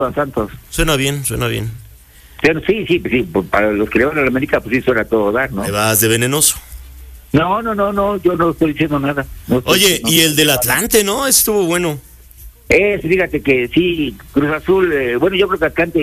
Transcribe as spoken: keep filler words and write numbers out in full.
a Santos. Suena bien, suena bien. Pero sí, sí, sí, pues para los que le van a la América, pues sí suena todo dar, ¿no? Me vas de venenoso. No, no, no, no, yo no estoy diciendo nada. No estoy Oye, diciendo y nada. el del Atlante, ¿no? Estuvo bueno. Es, fíjate que sí, Cruz Azul, eh, bueno, yo creo que Atlante